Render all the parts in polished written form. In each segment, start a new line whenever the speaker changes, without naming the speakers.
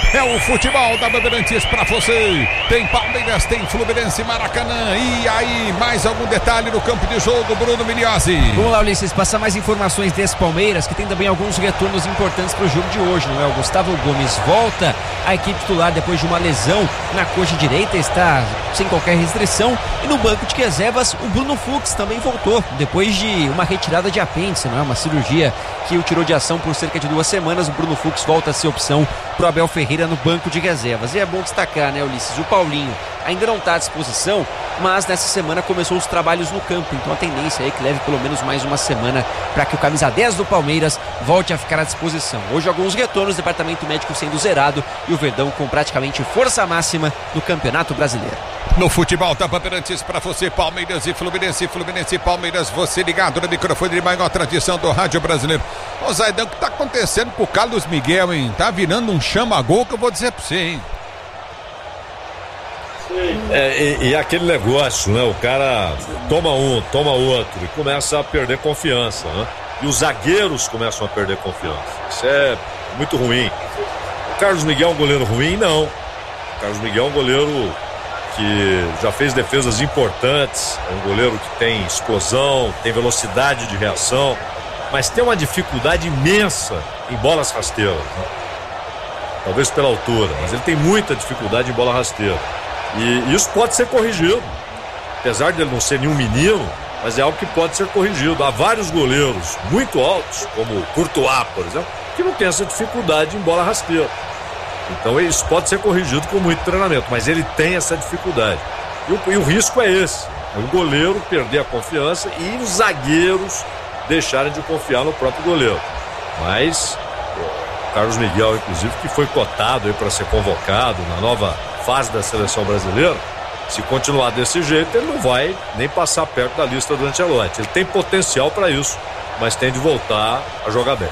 É o futebol da Bandeirantes pra você. Tem Palmeiras, tem Fluminense, Maracanã. E aí, mais algum detalhe no campo de jogo, Bruno Migliozzi?
Vamos lá, Ulisses, passar mais informações desse Palmeiras, que tem também alguns retornos importantes pro jogo de hoje, não é? O Gustavo Gomes volta à equipe titular depois de uma lesão na coxa direita, está sem qualquer restrição. E no banco de reservas, o Bruno Fux também voltou, depois de uma retirada de apêndice, não é? Uma cirurgia que o tirou de ação por cerca de 2 semanas. O Bruno Fux volta a ser opção pro Abel Ferreira no banco de reservas. E é bom destacar, né, Ulisses, o Paulinho ainda não está à disposição, mas nessa semana começou os trabalhos no campo, então a tendência é que leve pelo menos mais uma semana para que o camisa 10 do Palmeiras volte a ficar à disposição. Hoje alguns retornos, o departamento médico sendo zerado e o Verdão com praticamente força máxima no Campeonato Brasileiro.
No futebol da Bandeirantes para você, Palmeiras e Fluminense, Fluminense e Palmeiras, você ligado no microfone de maior tradição do rádio brasileiro. Ô Zaidão, o que tá acontecendo com o Carlos Miguel, hein? Tá virando um chama-gol que eu vou dizer pra você, hein?
E aquele negócio, né? O cara toma um, toma outro e começa a perder confiança, né? E os zagueiros começam a perder confiança. Isso é muito ruim. O Carlos Miguel é um goleiro ruim? Não. O Carlos Miguel é um goleiro que já fez defesas importantes, é um goleiro que tem explosão, tem velocidade de reação, mas tem uma dificuldade imensa em bolas rasteiras, né? Talvez pela altura, mas ele tem muita dificuldade em bola rasteira. E isso pode ser corrigido, apesar de ele não ser nenhum menino, mas é algo que pode ser corrigido. Há vários goleiros muito altos, como o Courtois, por exemplo, que não tem essa dificuldade em bola rasteira. Então isso pode ser corrigido com muito treinamento, mas ele tem essa dificuldade. E o risco é esse, é o goleiro perder a confiança e os zagueiros deixarem de confiar no próprio goleiro. Mas o Carlos Miguel, inclusive, que foi cotado para ser convocado na nova fase da seleção brasileira, se continuar desse jeito, ele não vai nem passar perto da lista do Ancelotti. Ele tem potencial para isso, mas tem de voltar a jogar bem.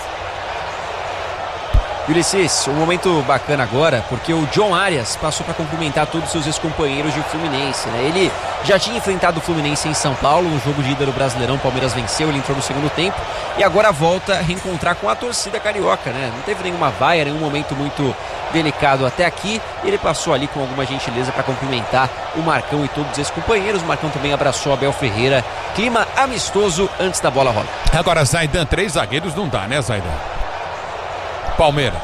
Ulisses, um momento bacana agora, porque o John Arias passou para cumprimentar todos os seus ex-companheiros de Fluminense, né? Ele já tinha enfrentado o Fluminense em São Paulo, no jogo de ida do Brasileirão. O Palmeiras venceu, ele entrou no segundo tempo e agora volta a reencontrar com a torcida carioca, né? Não teve nenhuma vaia, nenhum momento muito delicado até aqui. Ele passou ali com alguma gentileza para cumprimentar o Marcão e todos os ex-companheiros. O Marcão também abraçou Abel Ferreira. Clima amistoso antes da bola rolar.
Agora, Zaidan, 3 zagueiros não dá, né, Zaidan? Palmeiras.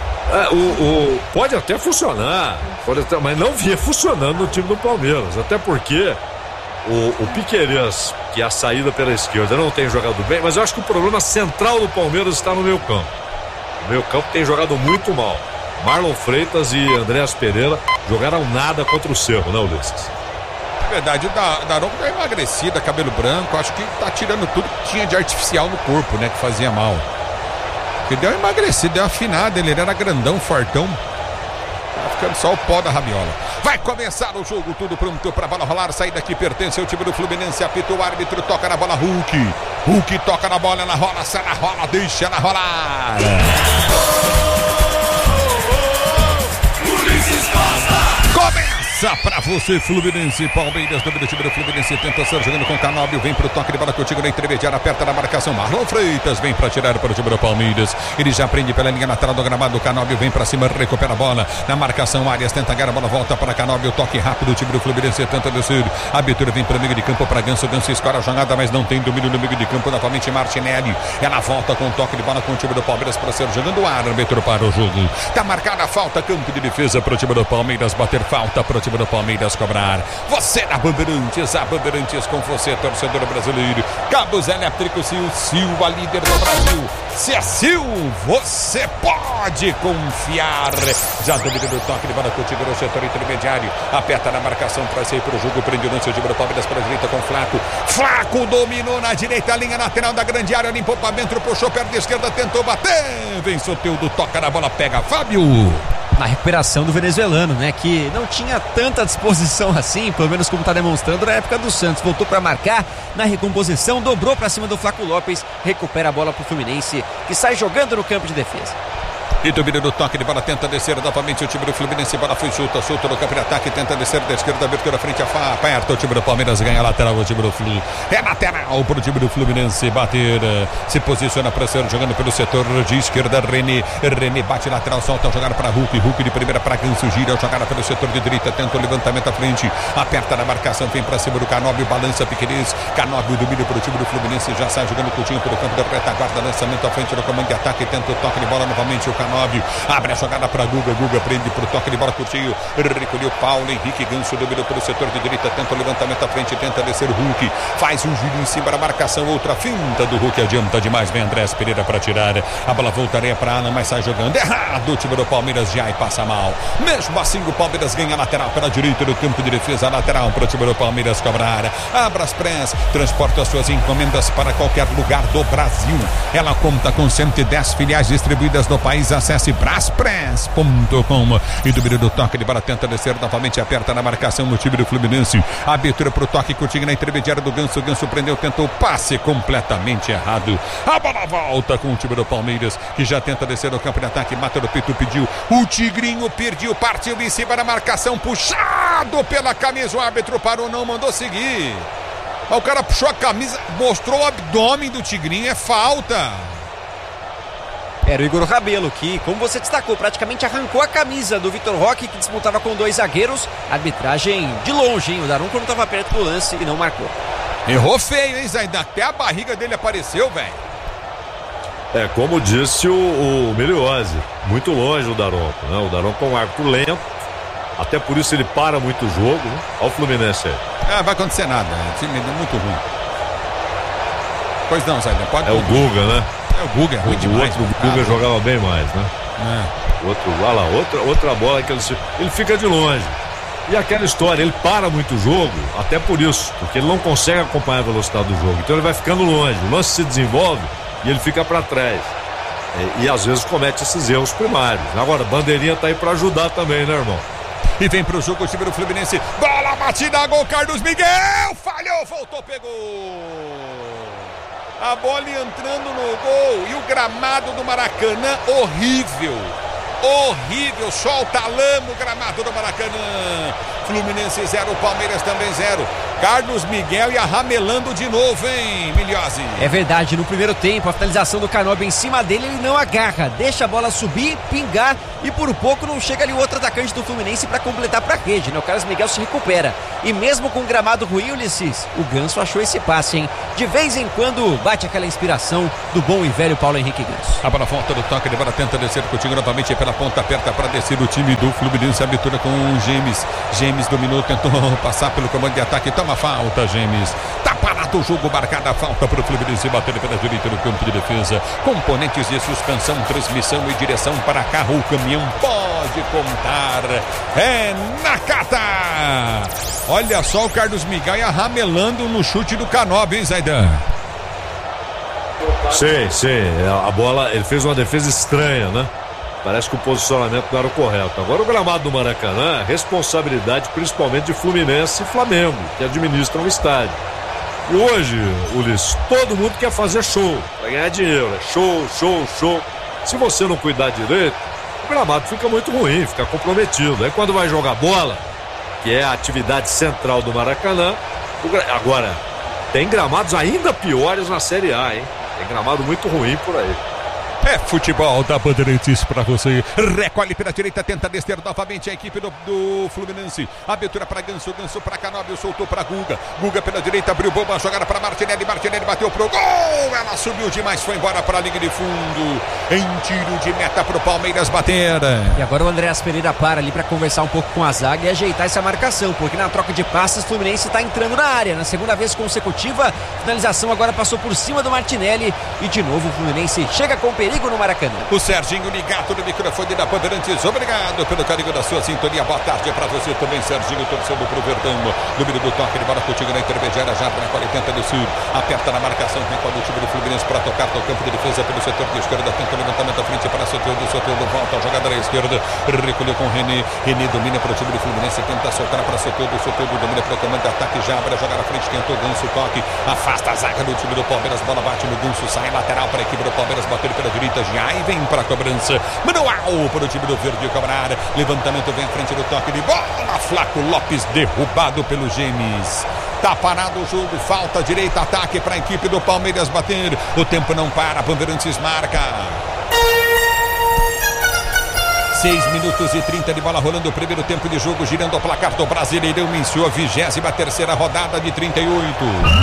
Pode até funcionar, mas não vinha funcionando no time do Palmeiras, até porque o Piquerez, que é a saída pela esquerda, não tem jogado bem, mas eu acho que o problema central do Palmeiras está no meio campo. O meio campo tem jogado muito mal. Marlon Freitas e Andréas Pereira jogaram nada contra o Cerro, né, Ulisses?
É verdade, o Daronco tá emagrecido, cabelo branco, acho que tá tirando tudo que tinha de artificial no corpo, né, que fazia mal. Ele deu uma emagrecida, deu uma afinada, ele era grandão, fortão. Tá ficando só o pó da rabiola. Vai começar o jogo, tudo pronto pra bola rolar. Saída que pertence ao time do Fluminense. Apita o árbitro, toca na bola, Hulk toca na bola, ela rola, sai na rola, deixa ela rolar. Começa pra você, Fluminense, Palmeiras, no time do Fluminense, tenta ser jogando com o Canóbio, vem pro toque de bola contigo na intermediária, aperta na marcação, Marlon Freitas vem pra tirar para o time do Palmeiras, ele já prende pela linha lateral do gramado, o Canóbio vem pra cima, recupera a bola, na marcação, Arias tenta ganhar a bola, volta para Canóbio, toque rápido, o time do Fluminense tenta descer, a abertura vem para o meio de campo, para Ganso escora a jogada, mas não tem domínio no meio de campo, novamente Martinelli, ela volta com o toque de bola com o time do Palmeiras para ser jogando o árbitro para o jogo, tá marcada a falta, campo de defesa para o time do Palmeiras, bater falta para o time do Palmeiras cobrar. Você na Bandeirantes, a Bandeirantes com você, torcedor brasileiro. Cabos elétricos Sil, a líder do Brasil. Se é Sil, você pode confiar. Já dominando o toque de bola contigo no setor intermediário. Aperta na marcação para sair para o jogo. Prende o lance do Palmeiras para a direita com Flaco. Flaco dominou na direita, linha lateral da grande área. Limpou para dentro, puxou perna esquerda, tentou bater. Vem Soteldo, toca na bola, pega Fábio.
Na recuperação do venezuelano, né, que não tinha tanta disposição assim, pelo menos como está demonstrando na época do Santos, voltou para marcar na recomposição, dobrou para cima do Flaco Lopes, recupera a bola para o Fluminense, que sai jogando no campo de defesa.
E domina do toque de bola, tenta descer novamente o time do Fluminense, bola foi solta no campo de ataque, tenta descer da esquerda, abertura frente a aperta o time do Palmeiras, ganha lateral o time do Flu. É lateral pro time do Fluminense bater, se posiciona para ser jogando pelo setor de esquerda, René bate lateral, solta a jogada para Hulk de primeira para Ganso, gira a jogada pelo setor de direita, tenta o levantamento à frente, aperta na marcação, vem para cima do Canóbio, balança Piqueires, Canóbio domina pro time do Fluminense, já sai jogando Coutinho pelo campo da retaguarda, lançamento à frente do comando de ataque, tenta o toque de bola novamente, o Canóbio abre a jogada para Guga prende pro toque de bola, Coutinho, recolheu Paulo Henrique, Ganso dominou pelo setor de direita, tenta o levantamento à frente, tenta descer o Hulk, faz um giro em cima da marcação, outra finta do Hulk, adianta demais, vem Andrés Pereira para tirar, a bola voltaria para Alan, mas sai jogando errado, o time do Palmeiras já e passa mal, mesmo assim o Palmeiras ganha lateral pela direita do campo de defesa, lateral para o time do Palmeiras cobrar, a Braspress transporta as suas encomendas para qualquer lugar do Brasil, ela conta com 110 filiais distribuídas no país, acesse braspress.com e domínio do toque de bola, tenta descer novamente, aperta na marcação no time do Fluminense, abertura pro toque, Coutinho na intermediária do Ganso prendeu, tentou passe completamente errado, a bola volta com o time do Palmeiras, que já tenta descer no campo de ataque, mata no peito, pediu, o Tigrinho perdeu, partiu em cima da marcação, puxado pela camisa, o árbitro parou, não mandou seguir, o cara puxou a camisa, mostrou o abdômen do Tigrinho, é falta.
Era o Igor Rabelo que, como você destacou, praticamente arrancou a camisa do Vitor Roque, que disputava com dois zagueiros. Arbitragem de longe, hein? O Daronco não estava perto do lance e não marcou.
Errou feio, hein, Zaidan? Até a barriga dele apareceu, velho.
É, como disse o Meliose, muito longe o Daronco, né? O Daronco é um árbitro lento, até por isso ele para muito o jogo, né? Olha o Fluminense aí.
Ah, vai acontecer nada, o time é muito ruim. Pois não, Zaidan, pode.
É o Guga, né?
É o Guga, é ruim demais.
O Guga jogava bem mais, né? Olha lá, outra bola que ele fica de longe. E aquela história, ele para muito o jogo, até por isso, porque ele não consegue acompanhar a velocidade do jogo. Então ele vai ficando longe, o lance se desenvolve e ele fica para trás. E às vezes comete esses erros primários. Agora, bandeirinha tá aí para ajudar também, né, irmão?
E vem pro jogo o time do Fluminense. Bola batida, gol, Carlos Miguel. Falhou, voltou, pegou. A bola entrando no gol. E o gramado do Maracanã, horrível. Horrível, solta a lama o gramado do Maracanã. Fluminense 0, Palmeiras também 0. Carlos Miguel ia ramelando de novo, hein, Miliose?
É verdade, no primeiro tempo a finalização do Canóbio em cima dele, ele não agarra, deixa a bola subir, pingar e por pouco não chega ali o outro atacante do Fluminense para completar para a rede, né? O Carlos Miguel se recupera e mesmo com o gramado ruim, Ulisses, o Ganso achou esse passe, hein? De vez em quando bate aquela inspiração do bom e velho Paulo Henrique Ganso.
A bola volta do toque, de bola tenta descer Coutinho novamente pela ponta, aperta para descer o time do Fluminense, abertura com o Gemes dominou, tentou passar pelo comando de ataque, toma falta, Gemes, tá parado o jogo, marcada a falta para o Fluminense, batendo pela direita no campo de defesa, componentes de suspensão, transmissão e direção para carro ou caminhão, pode contar, é Nakata. Olha só o Carlos Miguel ramelando no chute do Canóbio, hein, Zaidan?
Sim, a bola, ele fez uma defesa estranha, né? Parece que o posicionamento não era o correto. Agora o gramado do Maracanã é responsabilidade principalmente de Fluminense e Flamengo, que administram o estádio. E hoje, Ulisses, todo mundo quer fazer show, para ganhar dinheiro. É show. Se você não cuidar direito, o gramado fica muito ruim, fica comprometido. Aí quando vai jogar bola, que é a atividade central do Maracanã, agora, tem gramados ainda piores na Série A, hein? Tem gramado muito ruim por aí.
É futebol da Bandeirantes pra você. Recolhe pela direita, tenta descer novamente a equipe do Fluminense. Abertura para Ganso para Canóbio, soltou para Guga pela direita, abriu bomba, jogada para Martinelli bateu pro gol. Ela subiu demais, foi embora para a linha de fundo. Em tiro de meta pro Palmeiras bater.
E agora o Andrés Pereira para ali para conversar um pouco com a zaga e ajeitar essa marcação, porque na troca de passes o Fluminense está entrando na área. Na segunda vez consecutiva, finalização agora passou por cima do Martinelli e de novo o Fluminense chega com perigo no Maracanã.
O Serginho ligado no microfone da Bandeirantes, obrigado pelo carinho da sua sintonia, boa tarde para você também, Serginho, torcendo pro Verdão, número do toque de bola contigo na intermediária, já na 40 do Sul, aperta na marcação, tem qual o time do Fluminense para tocar no campo de defesa pelo setor de esquerda, tenta o levantamento à frente para Soteldo, volta a jogada na esquerda, recolheu com René domina para o time do Fluminense, tenta soltar para Soteldo domina para o comando de ataque, já abre a jogada na frente, tentou Ganso, toque, afasta a zaga do time do Palmeiras, bola bate no Ganso, sai lateral para a equipe do Palmeiras, bateu pela direita, direita, Giai vem para a cobrança. Manual para o time do Verde cobrar. Levantamento vem à frente do toque de bola. Flaco Lopes derrubado pelo Gemes. Tá parado o jogo, falta direita, ataque para a equipe do Palmeiras bater. O tempo não para, Bandeirantes marca. 6 minutos e 30 de bola rolando o primeiro tempo de jogo, girando o placar do Brasileirão em sua 23ª rodada de 38.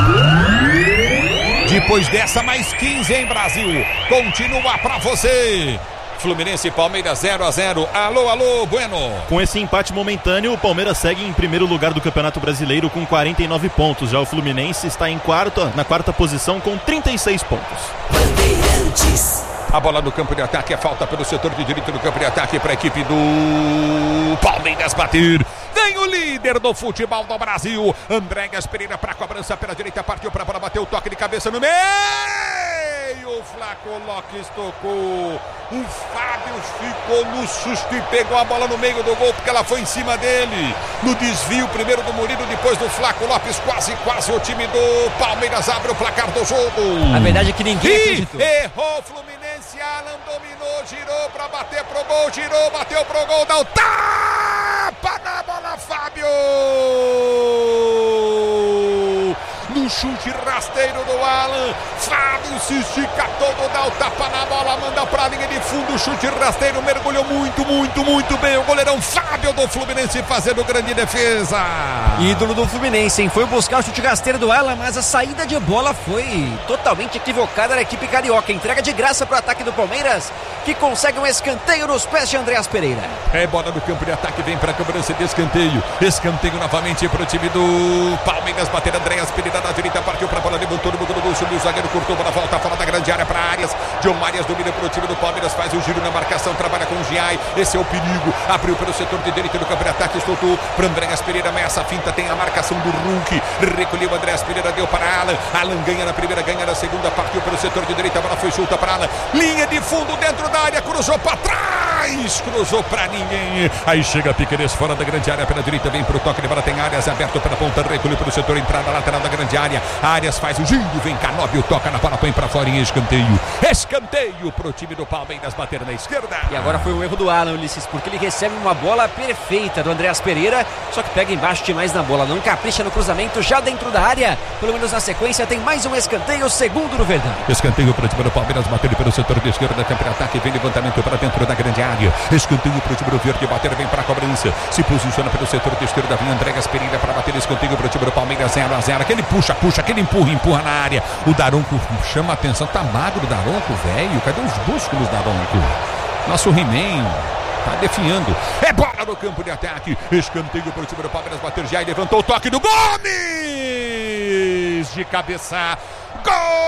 Depois dessa, mais 15 em Brasil. Continua pra você. Fluminense e Palmeiras 0-0. Alô, Bueno.
Com esse empate momentâneo, o Palmeiras segue em primeiro lugar do Campeonato Brasileiro com 49 pontos. Já o Fluminense está na quarta posição com 36 pontos.
Bandeirantes. A bola no campo de ataque, é falta pelo setor de direito do campo de ataque para a equipe do Palmeiras bater. Vem o líder do futebol do Brasil, Andréas Pereira para a cobrança pela direita, partiu para a bola, bateu o toque de cabeça no meio. O Flaco Lopes tocou. O Fábio ficou no susto e pegou a bola no meio do gol, porque ela foi em cima dele. No desvio, primeiro do Murilo, depois do Flaco Lopes. Quase o time do Palmeiras abre o placar do jogo.
A verdade é que ninguém acreditou.
Errou o Fluminense, Alan dominou, girou para bater pro gol, girou, bateu pro gol, dá o tapa na bola, Fábio! No chute rasteiro do Alan, Fábio se estica todo, dá o tapa na bola, manda pra linha de fundo, chute rasteiro, mergulhou muito bem o goleirão Fábio do Fluminense fazendo grande defesa.
Ídolo do Fluminense, hein? Foi buscar o chute rasteiro do Alan, mas a saída de bola foi totalmente equivocada da equipe carioca. Entrega de graça pro ataque do Palmeiras, que consegue um escanteio nos pés de Andréas Pereira.
É bola no campo de ataque, vem pra cobrança de escanteio. Escanteio novamente pro time do Palmeiras, bater Andréas Pereira na direita, partiu pra bola, levantou no mundo do gol, subiu o zagueiro, cortou, bola volta fora da grande área pra Arias. John Arias domina pro time do Palmeiras, faz o giro na marcação, trabalha com o Giai, esse é o perigo, abriu pelo setor de direita do campo de ataque, soltou para Andréas Pereira, mas essa finta tem a marcação do Hulk, recolheu Andréas Pereira, deu para Alan ganha na primeira, ganha na segunda, partiu pelo setor de direita, a bola foi solta para Alan, linha de fundo dentro da área, cruzou para trás, cruzou para ninguém, aí chega Piquerez fora da grande área pela direita, vem pro toque de bola, tem Arias aberto pela ponta, recolheu pelo setor, entrada lateral da grande área, Arias faz o giro, vem Canóbio, toca na bola, põe para fora em escanteio pro time do Palmeiras bater na esquerda.
E agora foi um erro do Alan, Ulisses, porque ele recebe uma bola perfeita do Andréas Pereira, só que pega embaixo demais na bola, não capricha no cruzamento já dentro da área, pelo menos na sequência tem mais um escanteio, segundo do Verdão.
Escanteio pro time do Palmeiras, bater pelo setor de esquerda, campo de ataque, vem levantamento para dentro da grande área, escanteio pro time do Verde, bater, vem para a cobrança, se posiciona pelo setor de esquerda, vem Andréas Pereira para bater, escanteio pro time do Palmeiras, 0-0, aquele puxa, aquele empurra na área, o Daronco chama a atenção, tá magro o Daronco, velho, cadê os músculos da Daronco? Nosso He-Man tá definhando, é bola no campo de ataque, escanteio para o time do Palmeiras, bater já e levantou o toque do Gomes, de cabeça, gol!